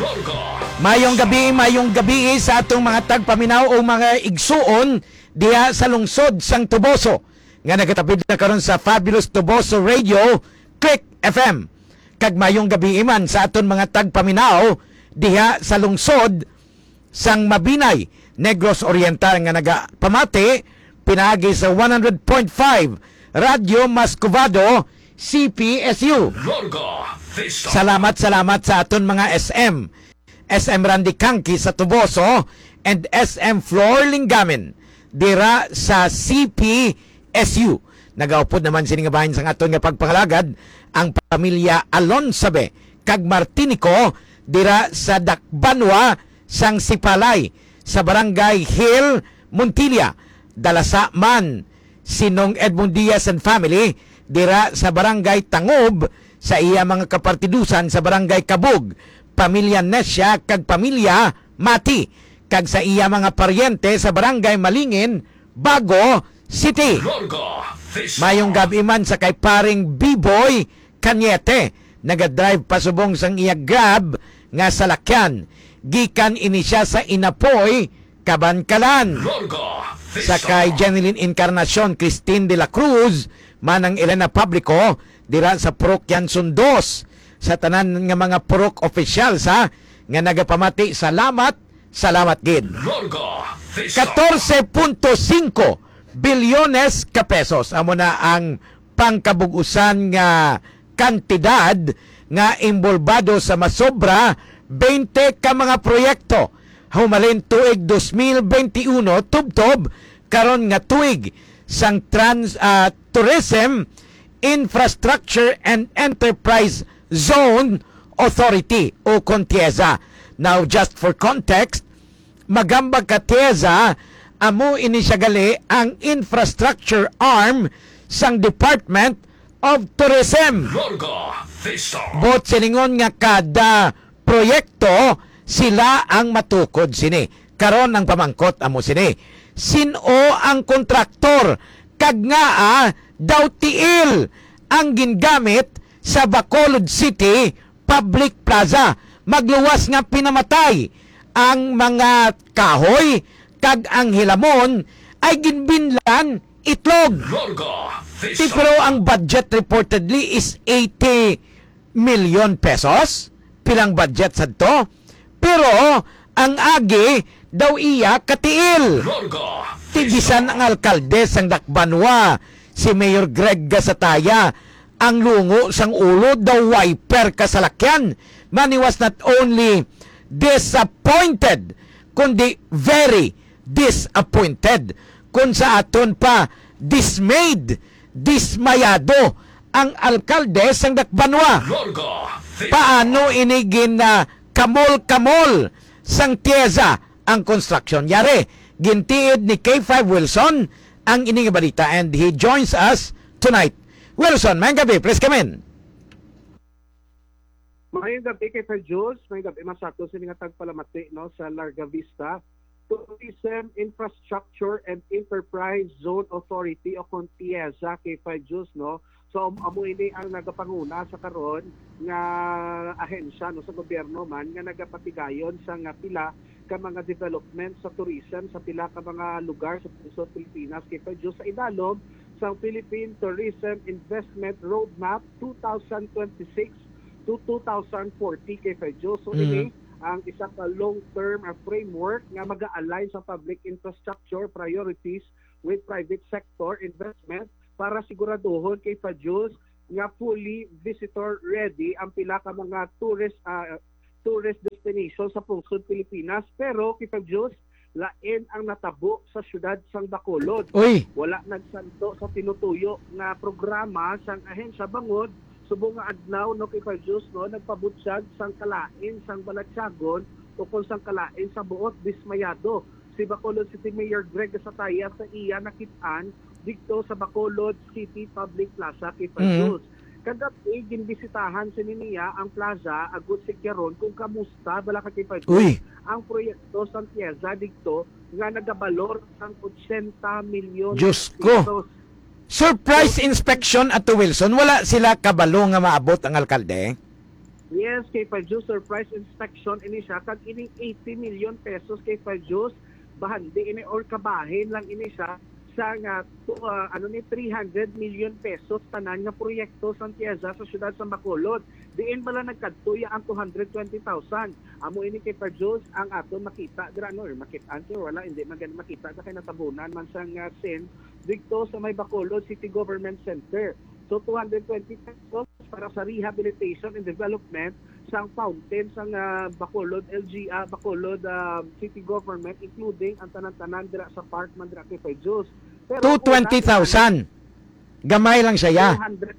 Mayong gabi sa atong mga tagpaminaw o mga igsuon diha sa lungsod sang Tuboso nga nagatapid na karon sa Fabulous Tuboso Radio, Click FM. Kag mayong gabi man sa aton mga tagpaminaw diha sa lungsod sang Mabinay, Negros Oriental nga nagapamati pinaagi sa 100.5 Radio Mascovado CPSU. Salamat sa aton mga SM Randy Kangki sa Tuboso and SM Flor Lingamen dira sa CPSU. Nagaupod naman sining bahin sa aton nga pagpangalagad ang pamilya Alonsabe kag Martinico dira sa Dakbanwa sang Sipalay sa Barangay Hill, Montilla. Dalasa man sinong Edmond Diaz and family dira sa Barangay Tangob sa iya mga kapartidusan sa Barangay Kabug, pamilya Nesya kag pamilya Mati, kag sa iya mga paryente sa Barangay Malingin, Bago City. Mayong gabi man sa kay paring B-Boy Kanyete, nagadrive pasubong sang iya Grab nga salakyan. Gikan ini siya sa Inapoy, Kabankalan. Sa kay Jeneline Encarnacion Christine de la Cruz, manang Elena Publico, dira sa Purok Sundos. Sa tanan nga mga purok officials nga nagapamati, salamat gid. 14.5 bilyones ka pesos amo na ang pangkabugusan nga kantidad nga imbolbado sa masobra 20 ka mga proyekto. Humalin tuig 2021 tubtob karon nga tuig sang Tourism Infrastructure and Enterprise Zone Authority o CONTIEZA. Now, just for context, magambag ka TIEZA, amo ini siya gali ang infrastructure arm sang Department of Tourism. Bot siningon nga kada proyekto sila ang matukod sini. Karon ang pamangkot amo sini. Sino ang kontraktor? Kag nga daw tiil ang gingamit sa Bacolod City Public Plaza. Magluwas nga pinamatay ang mga kahoy kag ang hilamon ay ginbinlan itlog. Pero ang budget reportedly is 80 million pesos. Pilang budget sa to? Pero ang agi daw iya katiil. Tigisan ang alkalde sang Dakbanwa, si Mayor Greg Gasataya, ang lungo sang ulo daw wiper kasalakyan. Man, he was not only disappointed, kundi very disappointed. Kung sa aton pa, dismayado ang alkalde sang Dakbanwa. Paano inigin na kamol-kamol sang TIEZA ang construction? Yari, gintiid ni K5 Wilson ang ining balita and he joins us tonight. Wilson, mayang gabi, please come in. Mayang gabi kay Sir Jules, mayang gabi masato sa nga tagpalamati no, sa Larga Vista Tourism Infrastructure and Enterprise Zone Authority o kung TIEZA kay Sir Jules, no. So amo ini ang nagapanguna sa karon nga ahensya no sa gobyerno man nga nagapatigayon sa nga pila ka mga development sa tourism sa pila ka mga lugar sa puso Pilipinas kay Diyos sa idalom sa Philippine Tourism Investment Roadmap 2026 to 2040 kay Diyos. So ini ang isa ka long-term framework nga mag-align sa public infrastructure priorities with private sector investment para siguraduhon kay Diyos nga fully visitor ready ang pila ka mga tourist destination sa pungsod Pilipinas. Pero kay Diyos, lain ang natabo sa syudad sang Bacolod. Uy. Wala nagsanto sa tinutuyo na programa sang ahensya bangod subong nga adlaw no kay Diyos no nagpabutyag sang kalain sang Balatyagon o kung sang kalain sa buot dismayado. Si Bacolod City Mayor Greg Gasataya sa iya nakitaan dito sa Bacolod City Public Plaza kay Diyos. Kagabi, ginbisitahan sa niya ang plaza agot si Kieron kung kamusta bala ka kay Diyos ang proyekto sa TIEZA dito nga nagabalor sang 80 milyon Diyos ko! Surprise inspection at Wilson, wala sila kabalo nga maabot ang alkalde? Yes, kay Pajus, surprise inspection ini siya. Kag ining 80 million pesos kay Pajus, bahandi ini or kabahin lang ini siya sa nga 300 million pesos tanan nga proyekto sa Tieza sa siyudad sa Bacolod. Diin bala nagkadtuya ang 220,000. Amo ini kay Pajus ang aton makita dira no, makita answer wala hindi maganda makita sa kay natabunan man sang sin dito sa may Bacolod City Government Center. So 220 pesos para sa rehabilitation and development sang fountain sang Bacolod Bacolod City Government, including ang tanan-tanan dira sa park man dira kay Pajus. 220,000. Gamay lang siya.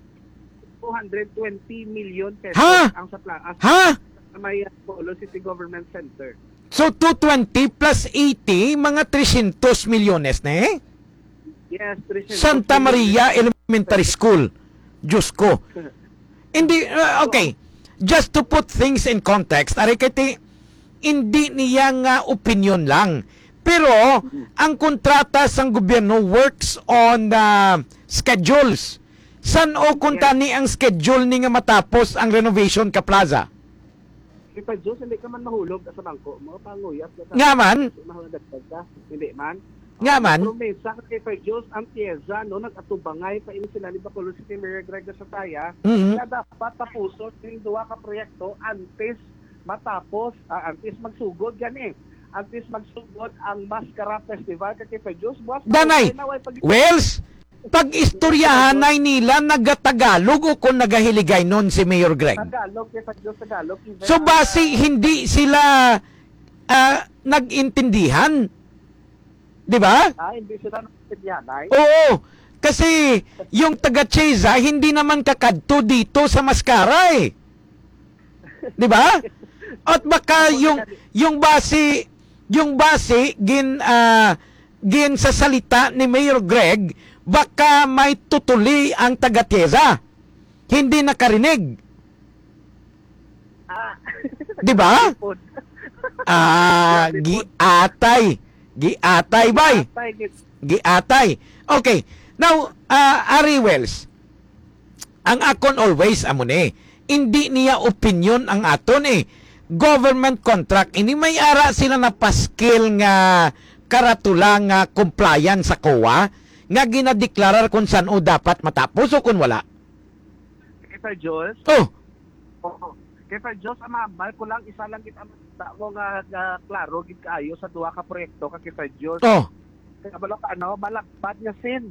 220 million pesos Ha? ang sa Ha? sa may Bacolod City Government Center. So 220 plus 80, mga 300 milyones na eh? Yes, 300 Santa Maria Elementary School. Diyos ko. Hindi, okay. Just to put things in context, arikiti, hindi niya nga opinion lang. Pero, ang kontrata sang gobyerno works on schedules. San o kung tani ang schedule ni nga matapos ang renovation ka plaza? Kay Pajus, hindi ka man mahulog sa bangko mo, panguyap ka. Nga man? Mahulagdag ka, hindi man. Nga man? Promesa kay Pajus, ang Tieza, no, nag-atubangay pa ini sila ni Bacolod City Mayor Greg Dasataya, na dapat tapuson yung duwa ka proyekto antes matapos, antes magsugod gani. Antes magsugod ang Mascara Festival kay Pajus. Danay, Wells, pag-istoryahan ay nila nagatagalog o kung nagahiligay nun si Mayor Greg. Tagalog kay Pajus, Tagalog. So base hindi sila nag-intindihan? Di ba? Hindi sila naintindihan ay. Oo. Kasi yung taga-Cheza hindi naman kakadto dito sa Mascara eh. Di ba? At baka yung base gin sa salita ni Mayor Greg, baka may tutuli ang taga-Cheza. Hindi nakarinig. Di ba? Giatay bay. Giatay. Okay. Now, Ari Wells, ang akon always amo ni, hindi niya opinion ang aton eh. Government contract, ini may ara sila na paskil nga karatula nga compliance sa COA nga ginadeklarar kung saan o dapat matapos o kung wala. Kay Pajus? Oh. Kay Pajus, amabal ko lang isa lang kita mo nga klaro gid kaayo sa duha ka proyekto kay Pajus. Oh. Kaya balo ka malagbad nga sin.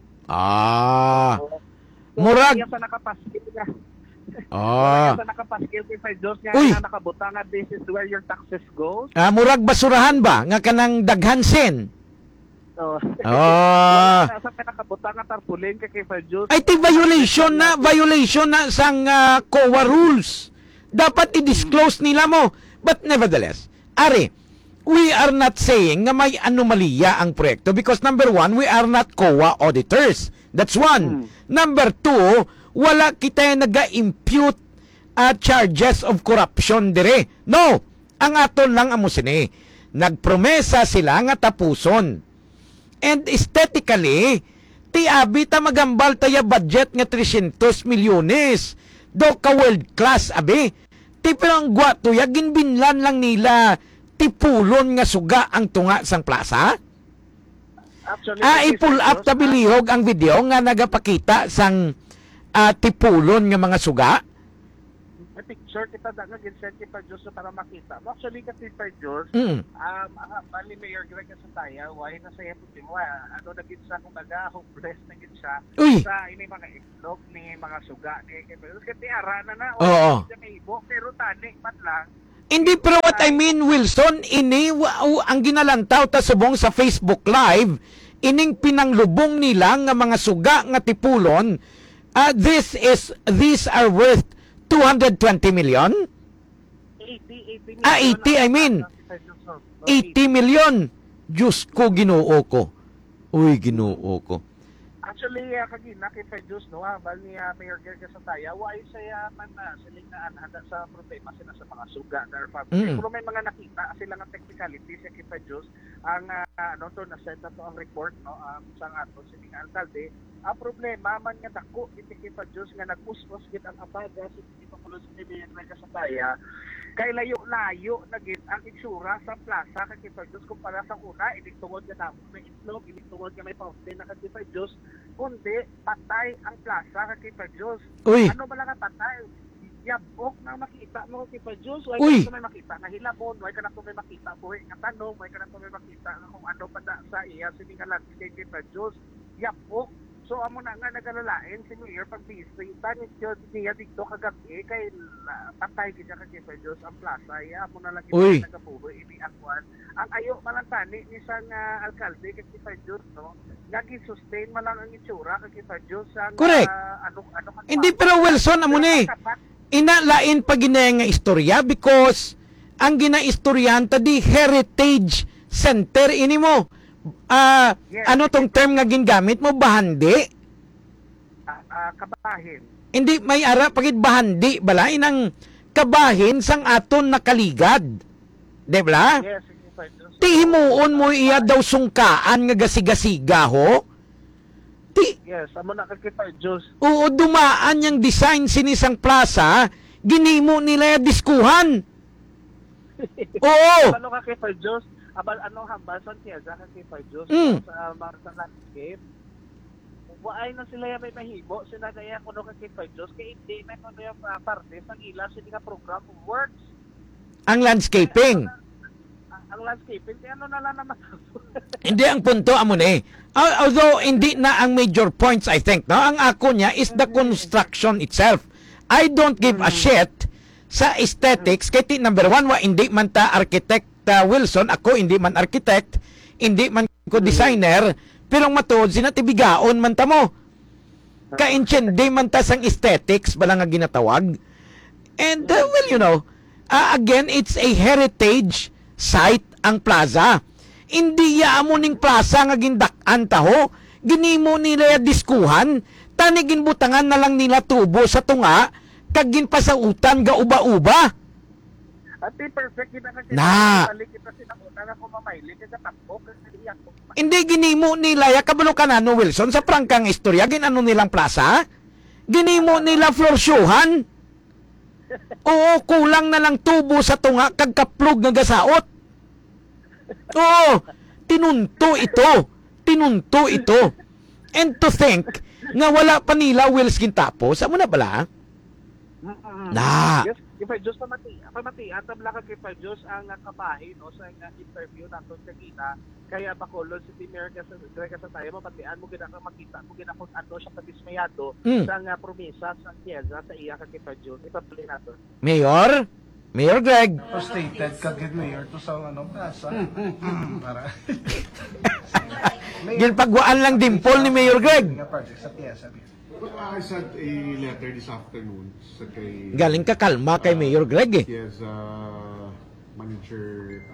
Murag sa nakapaskil nga. Sa Ah. nakapaskil kay Pajus nga Uy! na nakabutang nga this is where your taxes goes. Murag basurahan ba nga kanang daghan sen? So, Ah. sa nakabutang nga tarpaulin kay Pajus. Ay ti violation na sang COA rules. Dapat i-disclose nila mo. But nevertheless, Ari, we are not saying na may anomalya ang proyekto because number one, we are not COA auditors. That's one. Number two, wala kita naga-impute charges of corruption dire. No, ang aton lang amo sini. Nagpromesa sila nga tapuson. And aesthetically, ti abi ta magambal taya budget nga 300 milyones. Do ka world class abi. Ti pero ang gwato ya ginbinlan lang nila tipulon nga suga ang tunga sang plaza. Actually, I-pull up tabilihog ang video nga nagapakita sang tipulon nga mga suga. may picture kita daga ginsend kay Pajus para makita. Actually kasi Pajus, bali Mayor Greg Dasataya, why na sa puti mo, naging sa kumbaga hopeless na gid siya sa ini mga itlog ni mga suga ni kay Pajus. Kasi ara na Oo. may ibo, pero tani man lang. Hindi, pero what I mean, Wilson, ini ang ginalantaw ta subong sa Facebook Live, ining pinanglubong nila nga mga suga nga tipulon, these are worth 220 million? 80 million. 80, I mean. 80 million. Diyos ko, ginoo ko. Uy, ginoo ko. Actually, kagina kay Pajus, no, bali Mayor Greg Dasataya, why saya man na siling na anhada sa problema sila sa mga suga na family. Pero may mga nakita sila nga technicalities sa kay Pajus, ang to na send na to ang report no sa ato sining alkalde Ang problema man nga dako iti pa Dios nga nag-uspos gid ang abaga sa Pangulo sa Pilipinas nga kasabaya kay layo-layo na gid ang itsura sa plaza kay pa Dios kumpara sa una tungod nga damo may itlog tungod nga may fountain na kay pa Dios kundi patay ang plaza kay pa Dios. Uy. Ano ba lang ang patay? Yabok na makita mo kay pa Dios, way Uy. ka na may makita na hilabon, way ka na may makita buhi nga tanong, way ka na may makita nga kung ano pa da sa iya sininga landscape kay pa Dios. Yabok. So amo na nga nagalalain si Mayor pag bisita niya dito kagabi kay patay gid kay pa Dios ang plaza ya amo na lang Uy. nagabuhi ini akwan ang ayo malantani ni sang alkalde kay pa Dios no nagi-sustain man lang ang itsura kay pa Dios ang Correct. ano Hindi, pero Wilson, amo ni. Inalain pa ginaya nga istorya because ang ginaistoryahan di heritage center ini mo. Yes. Ano tong term nga gingamit mo? Bahandi? Kabahin. Hindi, may ara pagit bahandi. Bala, inang kabahin sang aton nakaligad. Diba? Yes, kay pa Dios. Ti himuon mo iya daw sungkaan nga gasigasiga ho. Ti, Yes, amo na kay pa Dios. oo, dumaan yung design sinisang plaza, ginimo nila yung diskuhan. Oo. Ano ka kay pa Dios? Abal ano hambason siya sa kay pa Dios sa sa landscape. Waay na sila yung may mahibo, sinagaya ko no kay pa Dios kay hindi na ko yung parte sa ila sa nga program of works. Ang landscaping. Ang landscaping kaya ano na lang naman. Hindi, ang punto amo ni. Although hindi na ang major points, I think, no? Ang ako niya is the construction itself. I don't give a shit sa aesthetics kay number one wa hindi man ta architect Wilson, ako hindi man architect, hindi man ko designer, pero matuod sinatibigaon man ta mo. Kaintindi man ta sang aesthetics bala nga ginatawag. And well, you know, again, it's a heritage site ang plaza. Hindi ya amo ning plaza nga gindak-an taho, ginimo nila diskuhan, tanigin butangan na lang nila tubo sa tunga, kag ginpasautan ga uba-uba. Ati perfect kita kasi Na. balik kita sinabutan ako mamayli kasi takbo kasi iyak ko. Hindi ginimo nila ya kabalo ka na no Wilson sa prangkang istorya ginano nilang plaza. Ginimo nila floor showhan. Oo, kulang na lang tubo sa tunga kag kaplog nga gasaot. Oo, tinunto ito. Tinunto ito. And to think nga wala pa nila Wills gintapos, amo na bala? Na. Yes, kay pa Dios pamati atam lang kay pa Dios ang kabahin no sa interview naton kanina kaya bakolon si Mayor sa tayo mapatian mo gid ang makita mo gid ako ano siya kadismayado sa nga promesa sa Tiesa sa iya kay pa Dios ipa-play naton. Mayor Greg. Frustrated ka gid mayor to sa ano plaza. Para Ginpagwaan lang dimple ni Mayor Greg. nga project sa Tiesa. I sent a letter this afternoon sa kay Galing ka kalma kay Mayor Greg eh. Tiesa Manager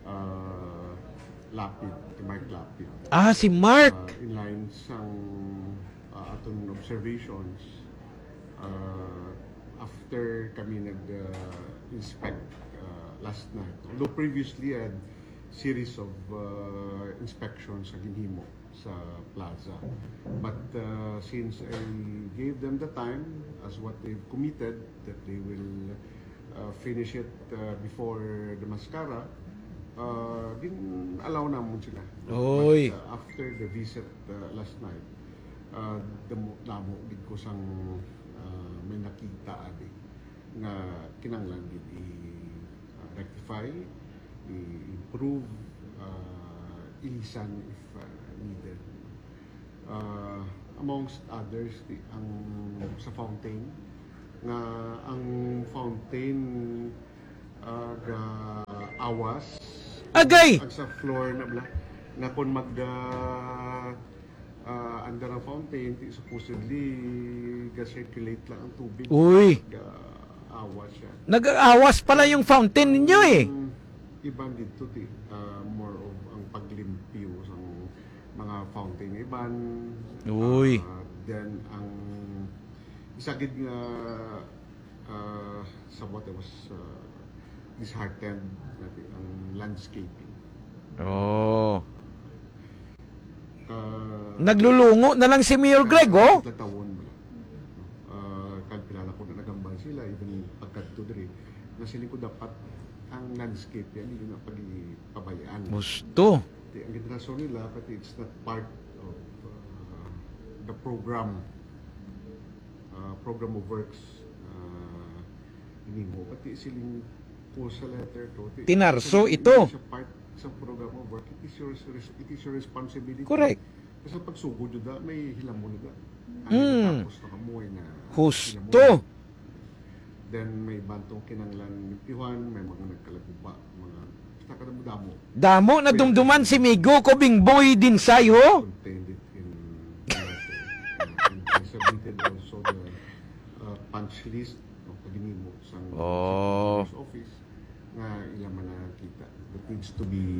Lapid, kay Mark Lapid. Ah, si Mark. In line sang aton observations after kami nag-inspect last night. Although previously had series of inspections sa ginhimo sa plaza. But since I gave them the time as what they've committed that they will finish it before the mascara, allow naman sila. Oy. But, after the visit last night, namo gid ko sang may nakita adi nga kinanglan gid i-rectify, i-improve, ilisan if needed. Amongst others, ang sa fountain nga ang fountain ga awas Agay! ang sa floor na bla nga kung mag under ang fountain supposedly ga circulate lang ang tubig. Uy. Ga awas siya. Nag-aawas pala yung fountain ninyo eh. Iban dito more of ang paglimpyo sa mga fountain iban. Uy. Then ang isa gid nga somewhat I was disheartened natin ang landscaping. Oh. Naglulungo na lang si Mayor Greg, oh. Tawon mo. Kilala ko na nagambal sila, even pagkadto diri, na siling ko dapat ang landscape yan, yun ang pagpabayaan. Gusto. Ang generasyon nila, pati it's not part of the program of works hinimo. Pati siling po sa letter to. Tinarso ito. Sa part sa program of work, it is your responsibility. Correct. Kasi pag sugod yun may hilamon yun. Tapos nakamuhay na Husto. hilamon. Then may bantong kinanglan tiwan, may mga nagkalagupa, mga basta kadamo-damo. Damo na dumduman si Migo ko Bingboy din sayo. Contained it in and I submitted also the punch list ng paginimo sa office na ilang man nakita that needs to be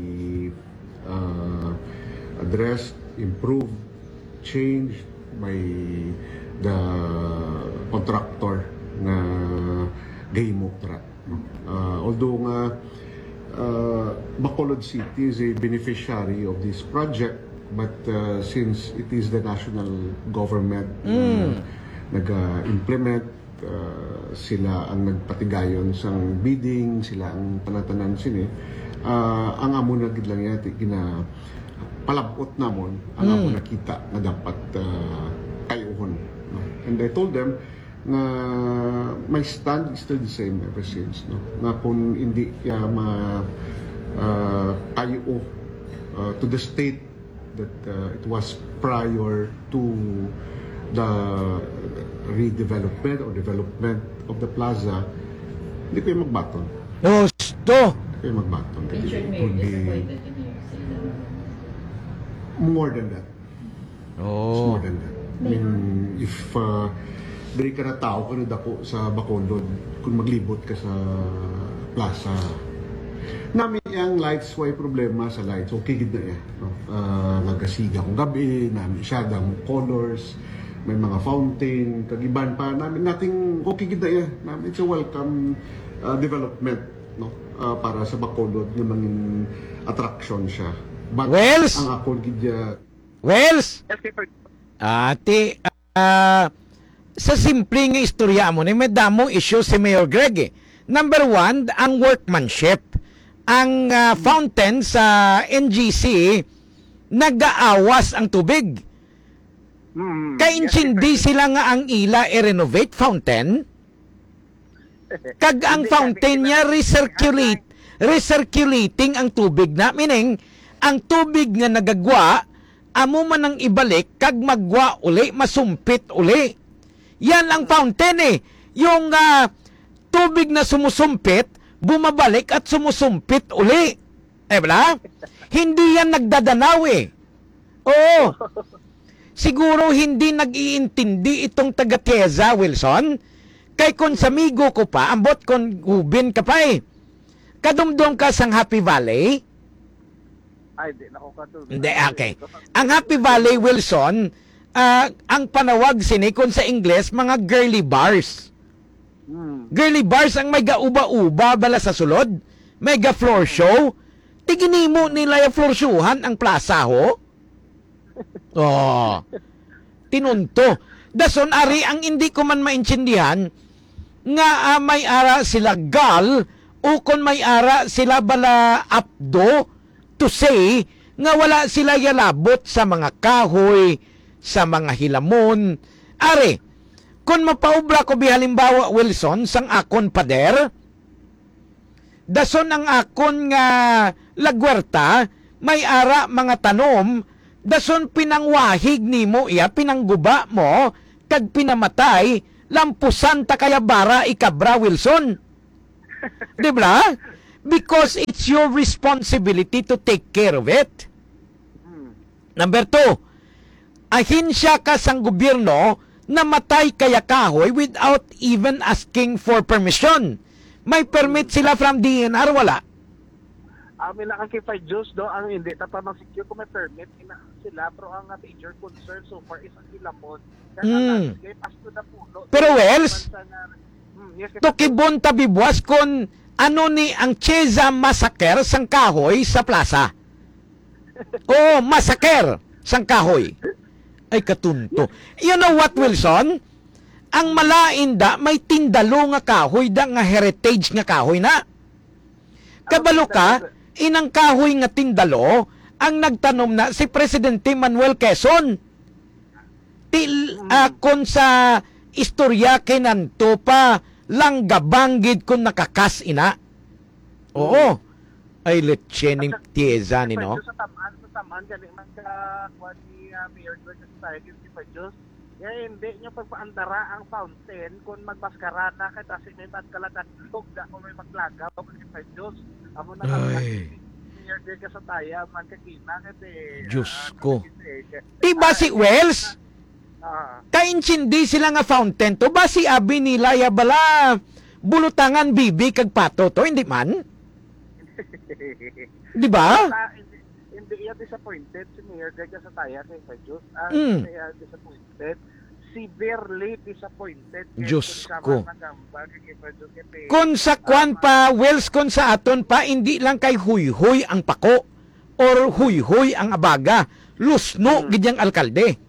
addressed, improved, changed by the contractor na gahimo tra. Although nga Bacolod City is a beneficiary of this project, but since it is the national government nag-implement, sila ang nagpatigayon sang bidding, sila ang panatanan sini, ang amo na gid lang yati gina palabot namon ang amo nakita na dapat kayuhon, no? And I told them na my stand is still the same ever since, no? Na kung hindi kayo to the state that it was prior to the redevelopment or development of the plaza, hindi ko yung magbaton. Gusto. Hindi ko yung magbaton. Richard It Mayor would be disappointed in your sila. more than that. It's Oh. more than that. I mean, if diri ka na tao ka na dako sa Bacolod, kung maglibot ka sa plaza, namin ang lights, way problema sa lights. Okay, gid na yan. No? Nagasiga kong gabi, namin siya, damo colors, may mga fountain, kagiban pa namin, nating okay gid na yan. Namin, it's a welcome development, no? Para sa Bacolod, yung mangin attraction siya. But Wells? ang ako gid Wells, Yes, Kay Fred. ate, sa simple nga istorya mo, may damong issue si Mayor Greg eh. Number one, ang workmanship. Ang fountain sa NGC, nag-aawas ang tubig. Kaya insindi sila nga ang ila i-renovate fountain. Kag ang fountain niya recirculating ang tubig na. Meaning, ang tubig nga nagagwa, amo man ang ibalik, kag magwa uli, masumpit uli. Yan ang fountain eh. Yung tubig na sumusumpit, bumabalik at sumusumpit uli. Bala? Hindi yan nagdadanaw eh. Oo. Siguro hindi nag-iintindi itong taga-Tieza, Wilson. Kay kung sa migo ko pa, ambot kung hubin ka pa eh. Kadumdum ka sang Happy Valley. Ay, di na ako katulad. Hindi, okay. Ang Happy Valley, Wilson, ang panawag sinikon sa Ingles, mga girly bars. Girly bars ang may gauba-uba bala sa sulod. May ga-floor show. Tiginimo nila yung floor showhan ang plaza ho. Oh. Tinunto. Dason, ari, ang hindi ko man maintindihan, nga may ara sila gal, o kung may ara sila bala apdo, to say, nga wala sila yalabot sa mga kahoy, sa mga hilamon. Ari, kung mapaubra ko halimbawa, Wilson, sang akon pader, dason ang akon nga lagwerta, may ara mga tanom, dason pinangwahig nimo iya, pinangguba mo, kag pinamatay, lampusan ta kaya bara ikabra, Wilson. Diba? Because it's your responsibility to take care of it. Number 2, ahinsya ka sang gobyerno na matay kaya kahoy without even asking for permission. May permit sila from DNR, wala? Amin lang kay Fred Jules, do, ang hindi na pa mag-secure kung may permit sila, pero ang major concern so far is ang ilamon. Kaya as to the puno. Pero Wells, yes, tukibon tabibwas kon ano ni ang Tieza Massacre sang kahoy sa plaza. O massacre sang kahoy. Ay katunto. You know what, Wilson? Ang malainda may tindalo nga kahoy da nga heritage nga kahoy na. Kabalo ka, inang kahoy nga tindalo ang nagtanom na si Presidente Manuel Quezon. Kon sa istorya kinanto pa lang gabanggid kung nakakas ina. Oo. Ay letchening tieza ni no. Sa tamaan galing man ka kuan ni Mayor Greg Society si Pajos. Hindi nyo pagpaandara ang fountain kung magmaskara na kay kasi may magkalagandog da kung may maglagaw kay Pajos. Amo na Ay. Mayor Greg sa taya man kakina kay Diyos ko. Diba si Wells? Kainchindi sila nga fountain to ba si abi nila ya bala bulutangan bibi kag pato to hindi man? Di ba? Hindi iya disappointed si Mayor Greg sa taya kay Pajos. Iya disappointed. Severely disappointed. Diyos ko. Kung sa kwan pa, Wells, kung sa aton pa, hindi lang kay huy-huy ang pako or huy-huy ang abaga. Lusno, gidyang alkalde.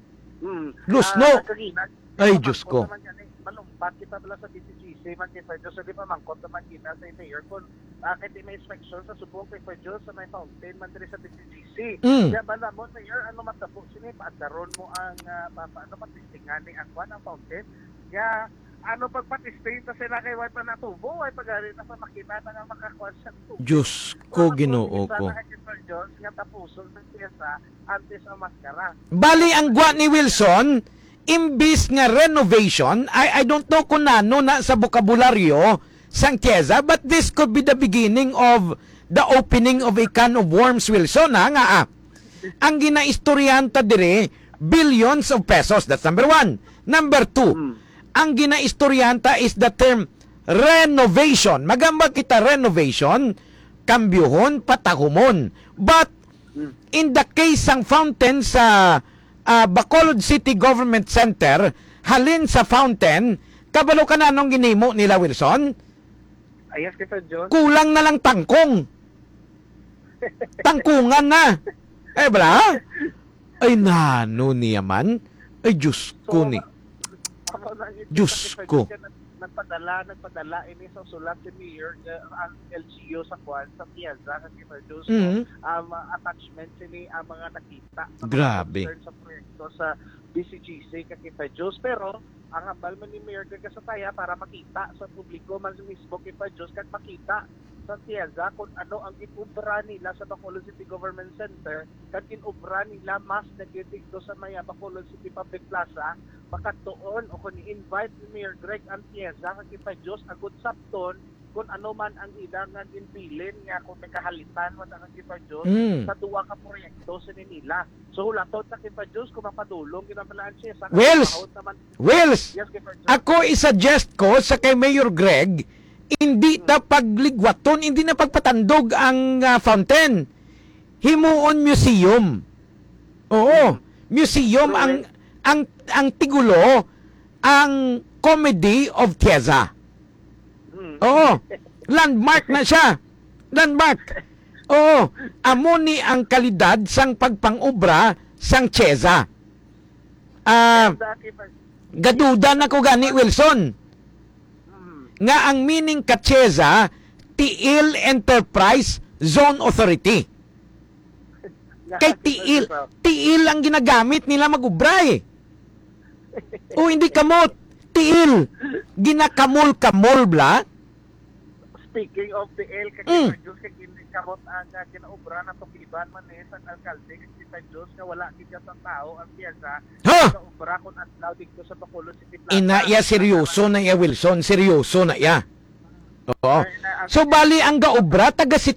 Lusno. Ay, Diyos ko. Malumpat kita pala sa BCGC, man kay Pajos, hindi pa mangkot naman kita sa Mayor kung kahit may inspection sa subong kay Pajos sa may fountain, man sa BCGC. Kaya ba naman, Mayor, ano matabo, sini, paadaron mo ang, paano patistingan ni ang fountain? Kaya, ano pagpatisting ta sila kay way pa natubo, way pagari na sa makina na nga makakuha sa tubo. Diyos ko, Ginoo ko. Nga tapuson sa piyesa antes ang maskara. Bali, ang gwa ni Wilson, imbis nga renovation, I don't know kung nano na sa bokabularyo sang Tieza, but this could be the beginning of the opening of a can of worms, Wilson, ha nga Ang ginaistoryanta dire, billions of pesos. That's number one. Number two, ang ginaistoryanta is the term renovation. Magamba kita renovation, kambyuhon, patahumon. But, in the case sang fountain sa Bacolod City Government Center, halin sa fountain, kabalo ka na anong ginimo nila, Wilson? Ayos kita, John. Kulang na lang tangkong. Tangkungan na. Eh, bala? Ay, nano niya man. Ay, Diyos ko ni. Diyos ko. Nagpadala ini sa sulat ni Mayor ang LGU sa Kwan sa Piazza kasi Diyos attachment sini ang mga nakita sa grabe sa proyekto sa BCGC kay Diyos pero ang hambal man ni Mayor sa taya para makita sa publiko man mismo kay Diyos kag makita sa Piazza kung ano ang inubra nila sa Bacolod City Government Center kag inubra nila mas nagdito sa Maya Bacolod City Public Plaza makatuon o kung i-invite ni Mayor Greg ang Piazza kag kay Diyos agud sabton kung ano man ang ilangan inpilin nga kung may kahalitan mo ang kay Diyos sa duwa ka proyekto sa nila. So latot sa kay Diyos kung mapadulong ginapalaan siya sa Wills, yes, ako i-suggest ko sa kay Mayor Greg hindi na pagligwaton, hindi na pagpatandog ang fountain. Himuon museum. Oo, museum ang tigulo ang Comedy of Tieza. Oo, landmark na siya. Landmark. Oo, amo ni ang kalidad sang pagpangobra sang Tieza. Gaduda na ko gani, Wilson. Nga ang meaning ka Tieza, Tiil Enterprise Zone Authority. Kay Tiil ang ginagamit nila mag-ubra eh. O hindi kamot, Tiil. Ginakamol-kamol bla. Speaking of Tiil, kay Diyos kay hindi kamot ang ginaubra na tukiban man sa alkalde kay Diyos nga wala kita sa tao ang Piazza. Ginaubra kung adlaw dito sa Bacolod City Plaza. Ina ya seryoso na ya Wilson, seryoso na ya. Oo. So bali ang gaobra taga si